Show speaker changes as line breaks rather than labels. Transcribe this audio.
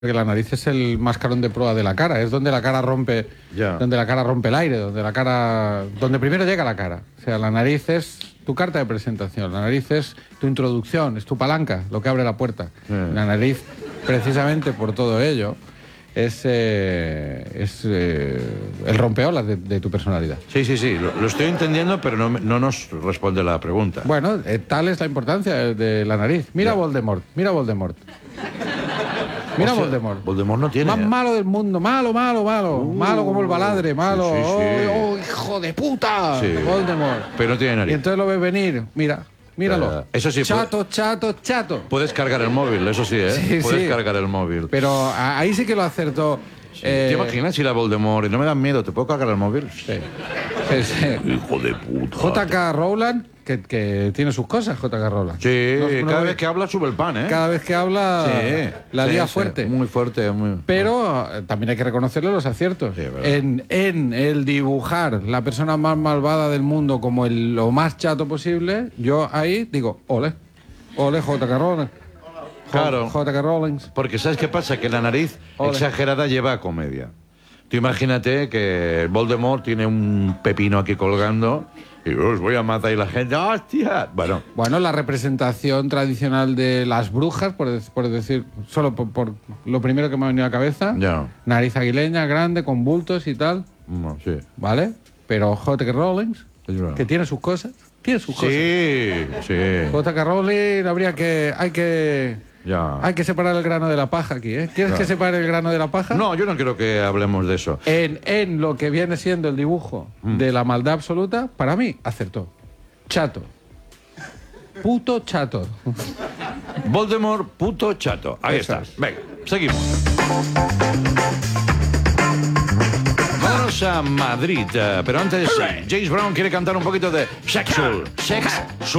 que la nariz es el mascarón de proa de la cara, es donde la cara rompe, donde la cara rompe el aire, donde primero llega la cara. O sea, la nariz es tu carta de presentación, la nariz es tu introducción, es tu palanca, lo que abre la puerta. La nariz, precisamente por todo ello, es el rompeolas de tu personalidad.
Sí, lo estoy entendiendo, pero no nos responde la pregunta.
Bueno, tal es la importancia de la nariz. Mira Voldemort, mira Voldemort. Mira, Voldemort.
Voldemort no tiene.
Más malo del mundo. Malo como el baladre. Malo.
Sí.
Oh, hijo de puta.
Sí.
Voldemort.
Pero no tiene nariz.
Y entonces lo ves venir. Míralo.
Eso sí.
Chato.
Puedes cargar el móvil, eso sí, ¿eh?
Sí,
puedes cargar el móvil.
Pero ahí sí que lo acertó.
Sí. ¿Te imaginas ir a Voldemort y no me dan miedo? ¿Te puedo cargar el móvil?
Sí.
Hijo de puta.
J.K. Rowland, que tiene sus cosas, J.K. Rowland.
Sí, cada vez que habla sube el pan, ¿eh?
Cada vez que habla la lía fuerte.
Muy fuerte,
Pero también hay que reconocerle los aciertos.
Sí,
en el dibujar la persona más malvada del mundo como lo más chato posible, yo ahí digo, ole J.K. Rowling.
Claro.
J.K. Rowling.
Porque ¿sabes qué pasa? Que la nariz exagerada lleva a comedia. Tú imagínate que Voldemort tiene un pepino aquí colgando y os voy a matar y la gente, ¡hostia!
Bueno, la representación tradicional de las brujas, por decir, solo por lo primero que me ha venido a la cabeza, nariz aguileña, grande, con bultos y tal.
Sí.
¿Vale? Pero J.K. Rowling, que tiene sus cosas,
Sí.
J.K. Rowling hay que separar el grano de la paja aquí, ¿eh? ¿Quieres que separe el grano de la paja?
No, yo no quiero que hablemos de eso.
En lo que viene siendo el dibujo de la maldad absoluta, para mí, acertó. Chato. Puto chato.
Voldemort, puto chato. Ahí está. Venga, seguimos. Vámonos a Madrid, pero antes James Brown quiere cantar un poquito de Sexual.